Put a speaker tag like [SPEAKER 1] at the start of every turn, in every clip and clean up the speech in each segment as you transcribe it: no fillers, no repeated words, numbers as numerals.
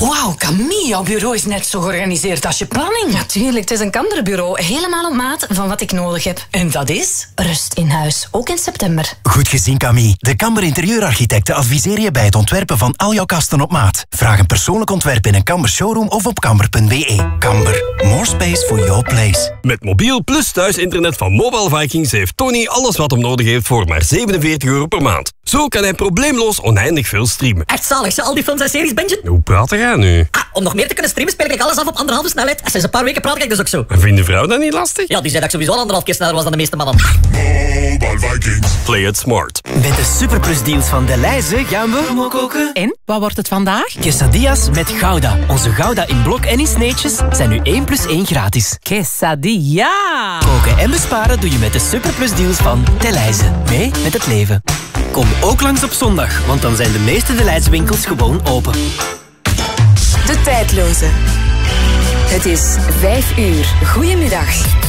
[SPEAKER 1] Wauw, Camille, jouw bureau is net zo georganiseerd als je planning.
[SPEAKER 2] Natuurlijk, het is een Kamberbureau. Helemaal op maat van wat ik nodig heb.
[SPEAKER 1] En dat is?
[SPEAKER 2] Rust in huis, ook in september.
[SPEAKER 3] Goed gezien, Camille. De Kamber interieurarchitecten adviseren je bij het ontwerpen van al jouw kasten op maat. Vraag een persoonlijk ontwerp in een Kamber showroom of op kamber.be. Kamber, more space for your place.
[SPEAKER 4] Met mobiel plus thuisinternet van Mobile Vikings heeft Tony alles wat hem nodig heeft voor maar €47 per maand. Zo kan hij probleemloos oneindig veel streamen.
[SPEAKER 5] Echt zalig, al die films en series, Benji.
[SPEAKER 4] Hoe praat jij nu?
[SPEAKER 5] Om nog meer te kunnen streamen speel ik alles af op 1,5 snelheid. En sinds een paar weken praat ik dus ook zo.
[SPEAKER 4] En vindt de vrouw dat niet lastig?
[SPEAKER 5] Ja, die zei dat ik sowieso al 1,5 keer sneller was dan de meeste mannen.
[SPEAKER 6] Mobile Vikings.
[SPEAKER 4] Play it smart.
[SPEAKER 7] Met de Superplus deals van Delhaize gaan we koken.
[SPEAKER 1] En, wat wordt het vandaag?
[SPEAKER 7] Quesadillas met Gouda. Onze Gouda in blok en in sneetjes zijn nu 1 + 1 gratis.
[SPEAKER 1] Quesadilla!
[SPEAKER 7] Koken en besparen doe je met de Superplus deals van Delhaize. Mee met het leven. Kom ook langs op zondag, want dan zijn de meeste Delhaize winkels gewoon open.
[SPEAKER 8] De tijdloze. Het is 5 uur. Goedemiddag.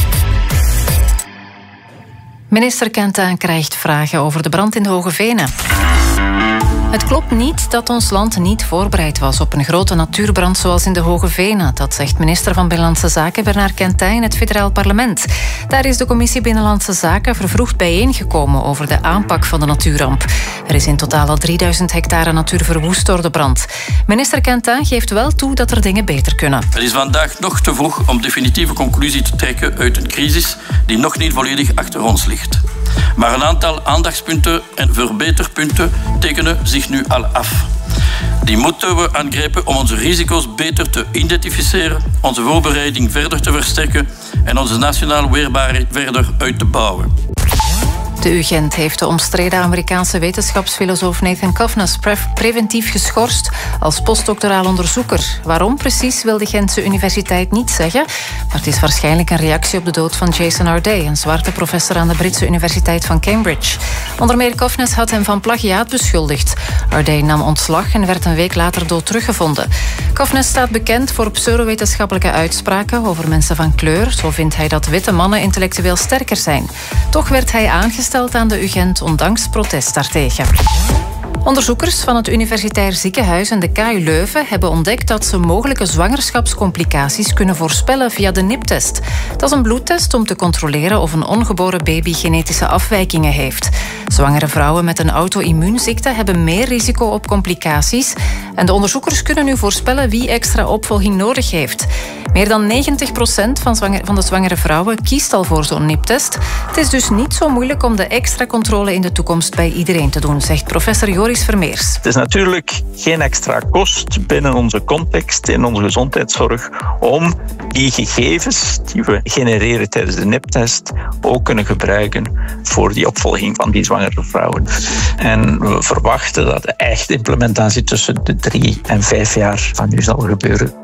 [SPEAKER 2] Minister Quentin krijgt vragen over de brand in de Hoge Venen. Het klopt niet dat ons land niet voorbereid was op een grote natuurbrand zoals in de Hoge Venen. Dat zegt minister van Binnenlandse Zaken Bernard Quentin in het federaal parlement. Daar is de commissie Binnenlandse Zaken vervroegd bijeengekomen over de aanpak van de natuurramp. Er is in totaal al 3000 hectare natuur verwoest door de brand. Minister Quentin geeft wel toe dat er dingen beter kunnen.
[SPEAKER 9] Het is vandaag nog te vroeg om definitieve conclusie te trekken uit een crisis die nog niet volledig achter ons ligt. Maar een aantal aandachtspunten en verbeterpunten tekenen zich nu al af. Die moeten we aangrijpen om onze risico's beter te identificeren, onze voorbereiding verder te versterken en onze nationale weerbaarheid verder uit te bouwen.
[SPEAKER 2] De UGent heeft de omstreden Amerikaanse wetenschapsfilosoof Nathan Kovnes preventief geschorst als postdoctoraal onderzoeker. Waarom precies wil de Gentse universiteit niet zeggen, maar het is waarschijnlijk een reactie op de dood van Jason Arday, een zwarte professor aan de Britse Universiteit van Cambridge. Onder meer Kovnes had hem van plagiaat beschuldigd. Arday nam ontslag en werd een week later dood teruggevonden. Kovnes staat bekend voor pseudowetenschappelijke uitspraken over mensen van kleur. Zo vindt hij dat witte mannen intellectueel sterker zijn. Toch werd hij aangesteld aan de UGent ondanks protest daartegen. Onderzoekers van het Universitair Ziekenhuis en de KU Leuven hebben ontdekt dat ze mogelijke zwangerschapscomplicaties kunnen voorspellen via de NIPT-test. Dat is een bloedtest om te controleren of een ongeboren baby genetische afwijkingen heeft. Zwangere vrouwen met een auto-immuunziekte hebben meer risico op complicaties. En de onderzoekers kunnen nu voorspellen wie extra opvolging nodig heeft. Meer dan 90% van de zwangere vrouwen kiest al voor zo'n NIPT-test. Het is dus niet zo moeilijk om de extra controle in de toekomst bij iedereen te doen, zegt professor Joris Vermeers.
[SPEAKER 10] Het is natuurlijk geen extra kost binnen onze context in onze gezondheidszorg om die gegevens die we genereren tijdens de NIPT-test ook kunnen gebruiken voor die opvolging van die zwangere vrouwen. En we verwachten dat de echte implementatie tussen de 3 en 5 jaar van nu zal gebeuren.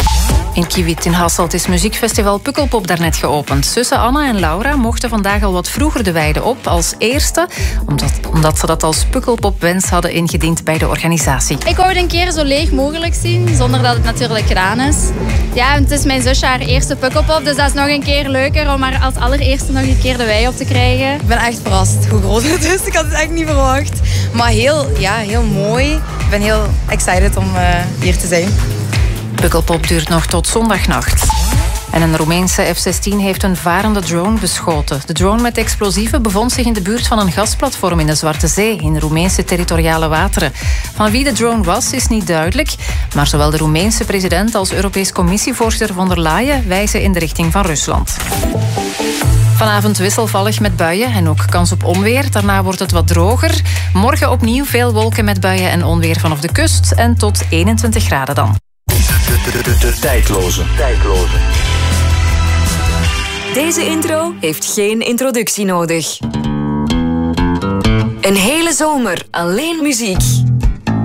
[SPEAKER 2] In Kiewiet in Hasselt is muziekfestival Pukkelpop daarnet geopend. Zussen Anna en Laura mochten vandaag al wat vroeger de weide op als eerste, omdat ze dat als Pukkelpop-wens hadden ingediend bij de organisatie.
[SPEAKER 11] Ik wou het een keer zo leeg mogelijk zien, zonder dat het natuurlijk gedaan is. Ja, het is mijn zusje haar eerste Pukkelpop, dus dat is nog een keer leuker om haar als allereerste nog een keer de wei op te krijgen.
[SPEAKER 12] Ik ben echt verrast hoe groot het is. Ik had het echt niet verwacht. Maar heel mooi. Ik ben heel excited om hier te zijn.
[SPEAKER 2] Pukkelpop duurt nog tot zondagnacht. En een Roemeense F-16 heeft een varende drone beschoten. De drone met explosieven bevond zich in de buurt van een gasplatform in de Zwarte Zee, in Roemeense territoriale wateren. Van wie de drone was, is niet duidelijk, maar zowel de Roemeense president als Europees Commissievoorzitter von der Leyen wijzen in de richting van Rusland. Vanavond wisselvallig met buien en ook kans op onweer. Daarna wordt het wat droger. Morgen opnieuw veel wolken met buien en onweer vanaf de kust en tot 21 graden dan.
[SPEAKER 6] De tijdloze.
[SPEAKER 8] Deze intro heeft geen introductie nodig. Een hele zomer alleen muziek.